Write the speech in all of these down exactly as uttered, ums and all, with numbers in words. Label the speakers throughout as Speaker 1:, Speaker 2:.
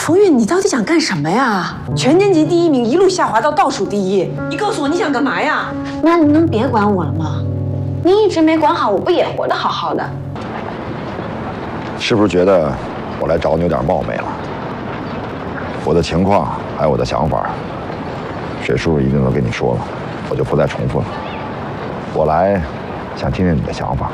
Speaker 1: 冯韵，你到底想干什么呀？全年级第一名一路下滑到倒数第一，你告诉我你想干嘛呀？
Speaker 2: 那你能别管我了吗？你一直没管好，我不也活得好好的？
Speaker 3: 是不是觉得我来找你有点冒昧了？我的情况还有我的想法，水叔叔一定都跟你说了，我就不再重复了。我来想听听你的想法。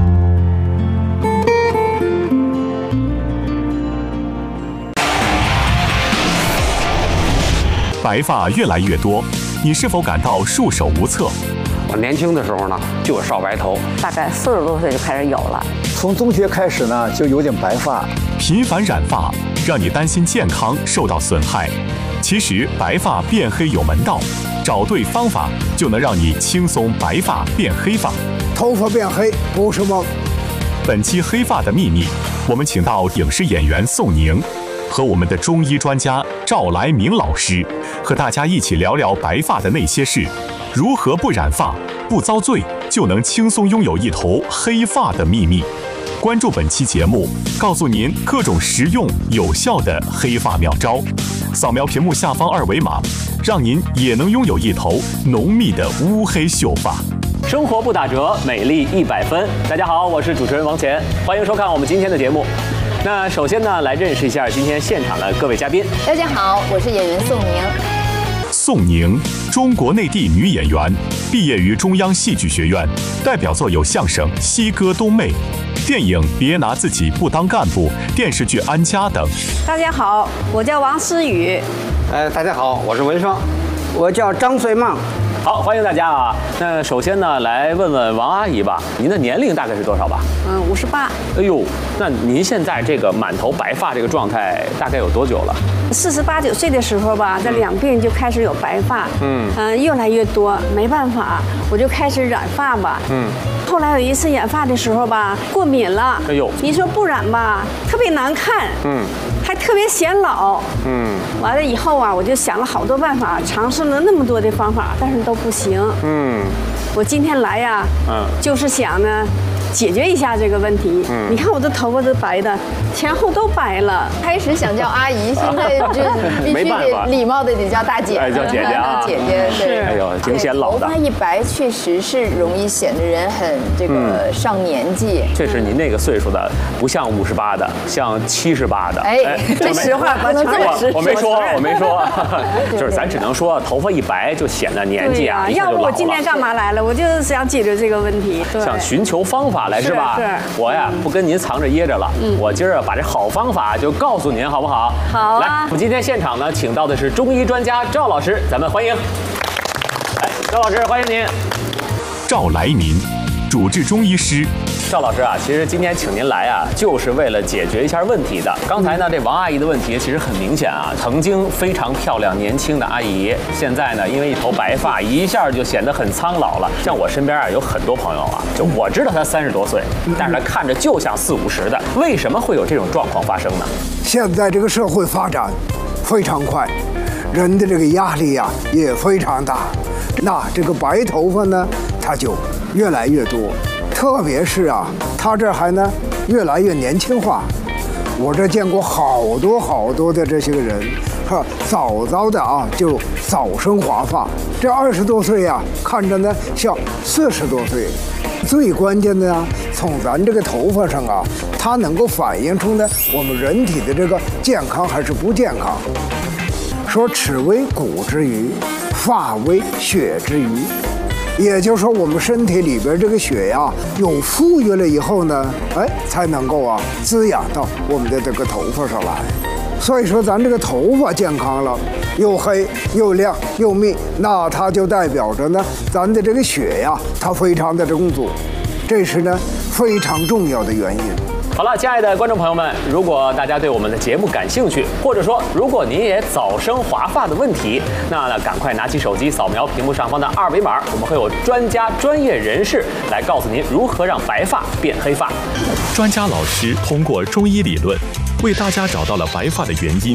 Speaker 4: 白发越来越多，你是否感到束手无策？
Speaker 5: 我年轻的时候呢，就有少白头，
Speaker 6: 大概四十多岁就开始有了。
Speaker 7: 从中学开始呢，就有点白发。
Speaker 4: 频繁染发让你担心健康受到损害，其实白发变黑有门道，找对方法就能让你轻松白发变黑发。
Speaker 7: 头发变黑不是梦。
Speaker 4: 本期《黑发的秘密》，我们请到影视演员宋宁和我们的中医专家赵来明老师，和大家一起聊聊白发的那些事，如何不染发、不遭罪，就能轻松拥有一头黑发的秘密。关注本期节目，告诉您各种实用有效的黑发妙招。扫描屏幕下方二维码，让您也能拥有一头浓密的乌黑秀发。
Speaker 8: 生活不打折，美丽一百分。大家好，我是主持人王乾，欢迎收看我们今天的节目。那首先呢，来认识一下今天现场的各位嘉宾。
Speaker 6: 大家好，我是演员宋宁。
Speaker 4: 宋宁，中国内地女演员，毕业于中央戏剧学院，代表作有相声《西歌东妹》、电影《别拿自己不当干部》、电视剧《安家》等。
Speaker 9: 大家好，我叫王思雨。
Speaker 5: 呃，大家好，我是文双，
Speaker 10: 我叫张穗梦。
Speaker 8: 好，欢迎大家啊！那首先呢，来问问王阿姨吧，您的年龄大概是多少吧？
Speaker 9: 嗯，五十八。
Speaker 8: 哎呦，那您现在这个满头白发这个状态大概有多久了？
Speaker 9: 四十八九岁的时候吧，在两鬓就开始有白发，嗯嗯、呃，越来越多，没办法，我就开始染发吧，嗯。后来有一次染发的时候吧，过敏了，哎呦，你说不染吧，特别难看，嗯。还特别显老，嗯，完了以后啊，我就想了好多办法，尝试了那么多的方法，但是都不行，嗯，我今天来呀，嗯，就是想呢，解决一下这个问题。嗯，你看我的头发都白的，前后都白了。
Speaker 6: 开始想叫阿姨，现在就必须得礼貌的得叫大姐，
Speaker 8: 哎，叫姐姐啊，
Speaker 6: 姐姐对。
Speaker 8: 哎呦，挺显老的。
Speaker 6: 头发一白，确实是容易显得人很这个上年纪。
Speaker 8: 确实，您那个岁数的不像五十八的，像七十八的。
Speaker 6: 哎，这实话不能这么说。
Speaker 8: 我没说，我没说，就是咱只能说头发一白就显得年纪啊。
Speaker 9: 要不我今天干嘛来了？我就是想解决这个问题。
Speaker 8: 想寻求方法来是吧？
Speaker 9: 是。
Speaker 8: 我呀不跟您藏着掖着了，我今儿把这好方法就告诉您，好不好？
Speaker 9: 好。
Speaker 8: 来，我们今天现场呢，请到的是中医专家赵老师，咱们欢迎。来，赵老师，欢迎您。
Speaker 4: 赵来民，主治中医师。
Speaker 8: 赵老师啊，其实今天请您来啊，就是为了解决一下问题的。刚才呢，这王阿姨的问题其实很明显啊，曾经非常漂亮年轻的阿姨，现在呢，因为一头白发，一下就显得很苍老了。像我身边啊，有很多朋友啊，就我知道他三十多岁，但是他看着就像四五十的，为什么会有这种状况发生呢？
Speaker 7: 现在这个社会发展非常快，人的这个压力呀、啊、也非常大，那这个白头发呢，它就越来越多。特别是啊，他这还呢越来越年轻化。我这见过好多好多的这些个人，哈，早早的啊就早生华发。这二十多岁啊，看着呢像四十多岁。最关键的呢，从咱这个头发上啊，它能够反映出呢我们人体的这个健康还是不健康。说齿为骨之余，发为血之余。也就是说，我们身体里边这个血呀，有富裕了以后呢，哎，才能够啊滋养到我们的这个头发上来。所以说，咱这个头发健康了，又黑又亮又密，那它就代表着呢，咱的这个血呀，它非常的充足，这是呢非常重要的原因。
Speaker 8: 好了，亲爱的观众朋友们，如果大家对我们的节目感兴趣，或者说如果您也早生华发的问题，那呢赶快拿起手机扫描屏幕上方的二维码，我们会有专家专业人士来告诉您如何让白发变黑发。
Speaker 4: 专家老师通过中医理论，为大家找到了白发的原因。